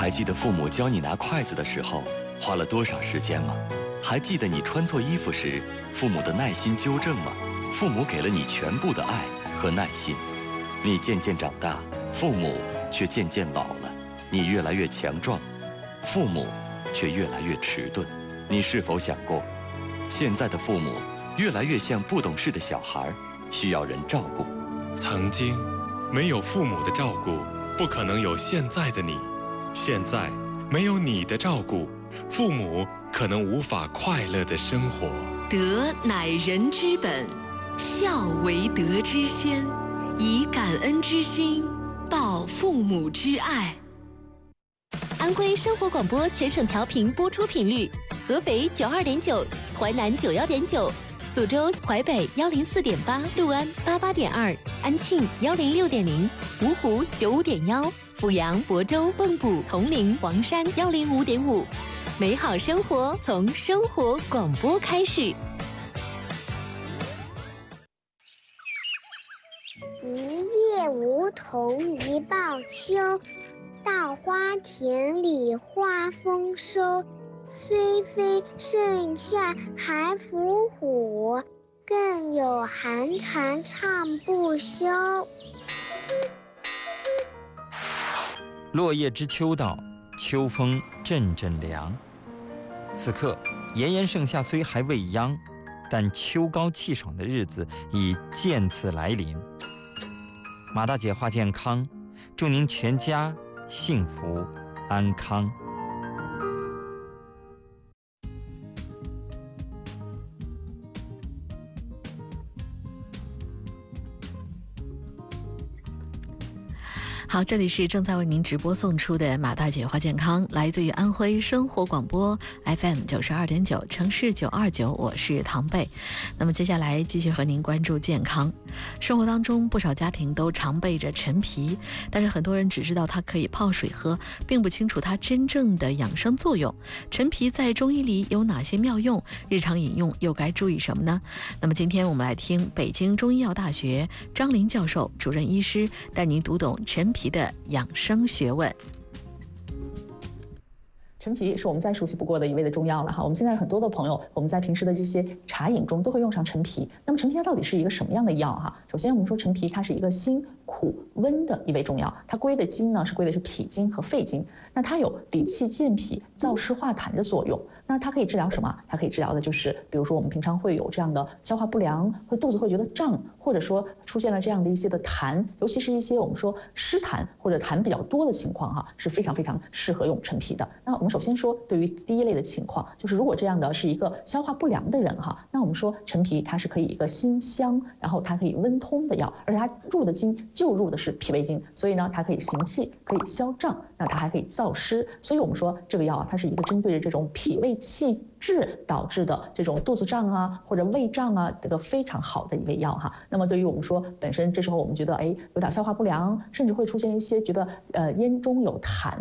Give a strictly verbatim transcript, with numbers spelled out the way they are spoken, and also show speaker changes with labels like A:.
A: 还记得父母教你拿筷子的时候花了多少时间吗？还记得你穿错衣服时父母的耐心纠正吗？父母给了你全部的爱和耐心。你渐渐长大，父母却渐渐老了。你越来越强壮，父母却越来越迟钝。你是否想过，现在的父母越来越像不懂事的小孩，需要人照顾？
B: 曾经没有父母的照顾，不可能有现在的你。现在没有你的照顾，父母可能无法快乐的生活。
C: 德乃人之本，孝为德之先，以感恩之心报父母之爱。
D: 安徽生活广播全省调频播出频率：合肥九二点九，淮南九幺点九，苏州、淮北幺零四点八，六安八八点二，安庆幺零六点零，芜湖九五点幺，阜阳、亳州、蚌埠、铜陵、黄山幺零五点五。美好生活从生活广播开始。
E: 一叶梧桐一报秋，稻花田里花丰收。虽非盛夏还伏虎，更有寒蝉唱不休。
F: 落叶知秋到，秋风阵阵凉。此刻炎炎盛夏虽还未央，但秋高气爽的日子已渐次来临。马大姐话健康，祝您全家幸福安康。
G: 好，这里是正在为您直播送出的马大姐话健康，来自于安徽生活广播 F M 九十二点九，城市九二九，我是唐贝。那么接下来继续和您关注健康。生活当中不少家庭都常备着陈皮，但是很多人只知道它可以泡水喝，并不清楚它真正的养生作用。陈皮在中医里有哪些妙用？日常饮用又该注意什么呢？那么今天我们来听北京中医药大学张林教授主任医师带您读懂陈皮的养生学问。
H: 陈皮是我们再熟悉不过的一味的中药了哈。我们现在很多的朋友，我们在平时的这些茶饮中都会用上陈皮。那么陈皮它到底是一个什么样的药哈？首先我们说陈皮它是一个辛苦温的一味中药，它归的经呢是归的是脾经和肺经。那它有理气健脾、燥湿化痰的作用。那它可以治疗什么？它可以治疗的就是，比如说我们平常会有这样的消化不良，会肚子会觉得胀，或者说出现了这样的一些的痰，尤其是一些我们说湿痰或者痰比较多的情况哈，是非常非常适合用陈皮的。那我们首先说，对于第一类的情况，就是如果这样的是一个消化不良的人哈，那我们说陈皮它是可以一个辛香，然后它可以温通的药，而且它入的经就入的是脾胃经，所以呢它可以行气，可以消胀，那它还可以燥湿，所以我们说这个药啊，它是一个针对着这种脾胃气滞导致的这种肚子胀啊或者胃胀啊，这个非常好的一味药哈。那么对于我们说本身这时候我们觉得哎有点消化不良，甚至会出现一些觉得呃咽中有痰